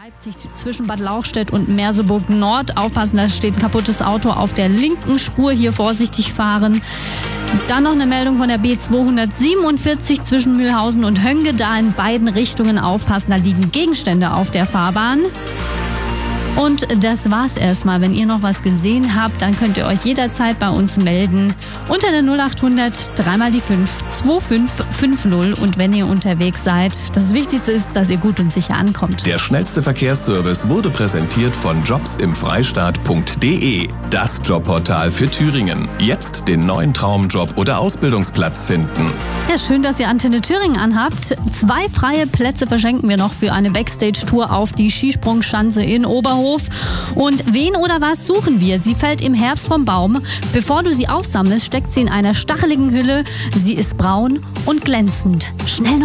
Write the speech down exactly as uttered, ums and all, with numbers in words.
Leipzig zwischen Bad Lauchstädt und Merseburg Nord. Aufpassen, da steht ein kaputtes Auto auf der linken Spur. Hier vorsichtig fahren. Dann noch eine Meldung von der B zweihundertsiebenundvierzig zwischen Mühlhausen und Hönge. Da in beiden Richtungen aufpassen, da liegen Gegenstände auf der Fahrbahn. Und das war's erstmal. Wenn ihr noch was gesehen habt, dann könnt ihr euch jederzeit bei uns melden. Unter der null acht hundert dreimal die fünf zwei fünf fünf null. Und wenn ihr unterwegs seid, das Wichtigste ist, dass ihr gut und sicher ankommt. Der schnellste Verkehrsservice wurde präsentiert von jobs im freistaat punkt de. Das Jobportal für Thüringen. Jetzt den neuen Traumjob oder Ausbildungsplatz finden. Ja, schön, dass ihr Antenne Thüringen anhabt. Zwei freie Plätze verschenken wir noch für eine Backstage-Tour auf die Skisprungschanze in Oberhof. Und wen oder was suchen wir? Sie fällt im Herbst vom Baum. Bevor du sie aufsammelst, steckt sie in einer stacheligen Hülle. Sie ist braun und glänzend. Schnell noch